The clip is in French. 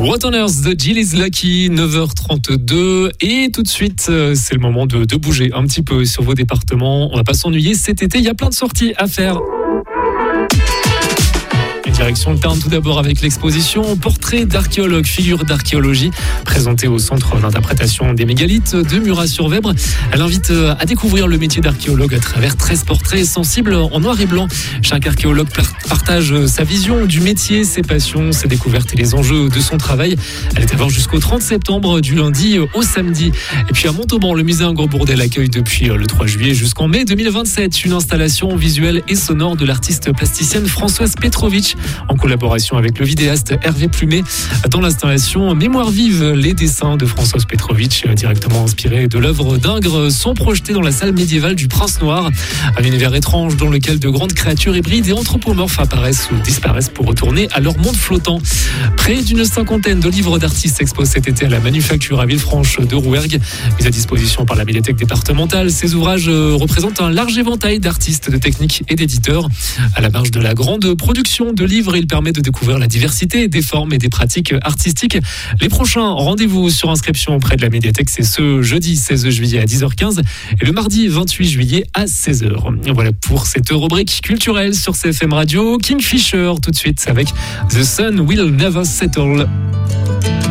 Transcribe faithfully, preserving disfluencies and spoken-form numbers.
Waterner's de Jill is Lucky, neuf heures trente-deux. Et tout de suite, c'est le moment de, de bouger un petit peu sur vos départements. On va pas s'ennuyer cet été, il y a plein de sorties à faire. Direction le Tarn tout d'abord avec l'exposition Portrait d'archéologue, figure d'archéologie présentée au centre d'interprétation des mégalithes de Murat-sur-Vèbre. Elle invite à découvrir le métier d'archéologue à travers treize portraits sensibles en noir et blanc. Chaque archéologue partage sa vision du métier, ses passions, ses découvertes et les enjeux de son travail. Elle est à voir jusqu'au trente septembre, du lundi au samedi. Et puis à Montauban, le musée Ingres-Bourdelle accueille depuis le trois juillet jusqu'en mai deux mille vingt-sept une installation visuelle et sonore de l'artiste plasticienne Françoise Petrovitch, en collaboration avec le vidéaste Hervé Plumet. Dans l'installation Mémoire vive, les dessins de Françoise Petrovitch, directement inspirés de l'œuvre d'Ingres, sont projetés dans la salle médiévale du Prince Noir. Un univers étrange dans lequel de grandes créatures hybrides et anthropomorphes apparaissent ou disparaissent pour retourner à leur monde flottant. Près d'une cinquantaine de livres d'artistes s'exposent cet été à la Manufacture à Villefranche de Rouergue. Mis à disposition par la médiathèque départementale, ces ouvrages représentent un large éventail d'artistes, de techniques et d'éditeurs. À la marge de la grande production de livres, il permet de découvrir la diversité des formes et des pratiques artistiques. Les prochains rendez-vous sur inscription auprès de la médiathèque, c'est ce jeudi seize juillet à dix heures quinze et le mardi vingt-huit juillet à seize heures. Voilà pour cette rubrique culturelle sur C F M Radio. Kingfisher tout de suite avec The Sun Will Never Settle.